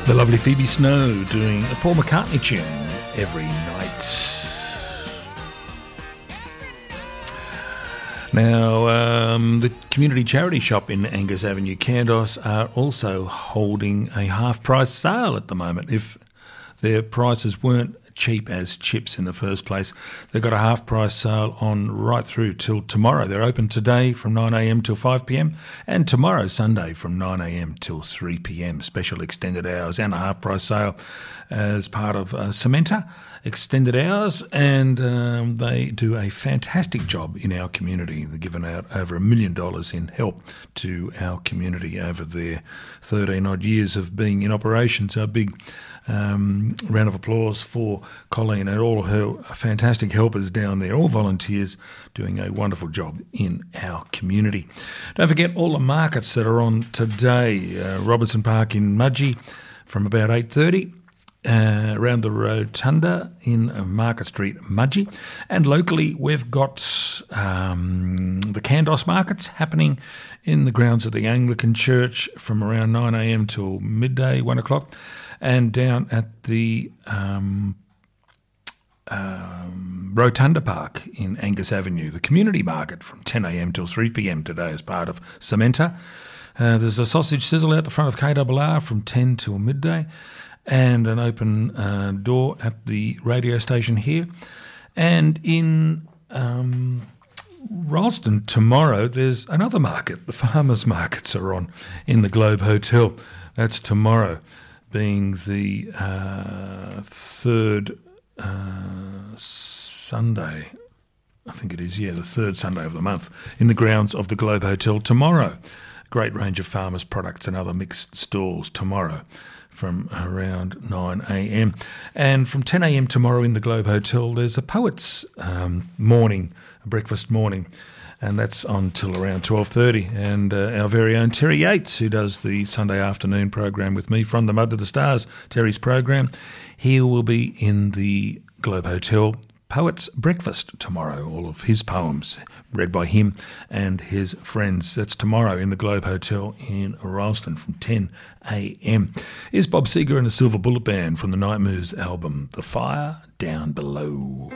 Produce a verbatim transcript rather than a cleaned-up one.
The lovely Phoebe Snow doing a Paul McCartney tune every night. Now, um, the community charity shop in Angus Avenue, Candos, are also holding a half-price sale at the moment. If their prices weren't cheap as chips in the first place, they've got a half-price sale on right through till tomorrow. They're open today from nine a.m. till five p.m. and tomorrow, Sunday, from nine a.m. till three p.m. Special extended hours and a half-price sale as part of uh, Cementa extended hours, and um, they do a fantastic job in our community. They've given out over a million dollars in help to our community over their thirteen odd years of being in operation. So a big um, round of applause for Colleen and all of her fantastic helpers down there, all volunteers doing a wonderful job in our community. Don't forget all the markets that are on today. Uh, Robertson Park in Mudgee from about eight thirty. Uh, around the Rotunda in uh, Market Street, Mudgee. And locally, we've got um, the Candos markets happening in the grounds of the Anglican Church from around nine a.m. till midday, one o'clock. And down at the um, um, Rotunda Park in Angus Avenue, the community market from ten a.m. till three p.m. today as part of Cementa. Uh, there's a sausage sizzle out the front of K R R from ten till midday, and an open uh, door at the radio station here. And in um, Ralston tomorrow, there's another market. The farmers' markets are on in the Globe Hotel. That's tomorrow, being the uh, third uh, Sunday, I think it is, yeah, the third Sunday of the month, in the grounds of the Globe Hotel tomorrow. Great range of farmers' products and other mixed stalls tomorrow from around nine a.m. And from ten a.m. tomorrow in the Globe Hotel, there's a poets' um, morning, a breakfast morning, and that's on till around twelve thirty. And uh, our very own Terry Yates, who does the Sunday afternoon program with me, From the Mud to the Stars, Terry's program, he will be in the Globe Hotel Poets' Breakfast tomorrow, all of his poems read by him and his friends. That's tomorrow in the Globe Hotel in Ralston from ten a.m. Here's Bob Seger and the Silver Bullet Band from the Night Moves album, The Fire Down Below.